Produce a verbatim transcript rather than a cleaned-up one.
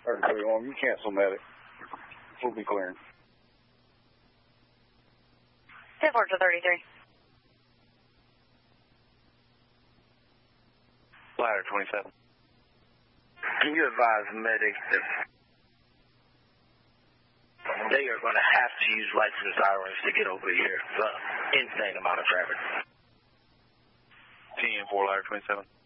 Or thirty-one, you cancel medic. We'll be clearing. ten four to thirty-three. Ladder twenty-seven. Can you advise medics that they are going to have to use lights and sirens to get over here? The insane amount of traffic. ten four, ladder twenty-seven.